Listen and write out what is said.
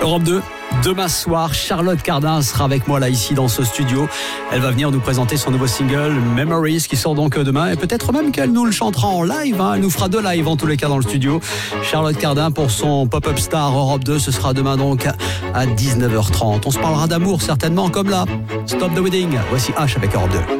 Europe 2, demain soir, Charlotte Cardin sera avec moi là ici dans ce studio. Elle va venir nous présenter son nouveau single Memories qui sort donc demain et peut-être même qu'elle nous le chantera en live. Elle nous fera 2 lives en tous les cas dans le studio. Charlotte Cardin pour son Pop-Up Star Europe 2, ce sera demain donc à 19h30. On se parlera d'amour certainement comme là. Stop the Wedding, voici H avec Europe 2.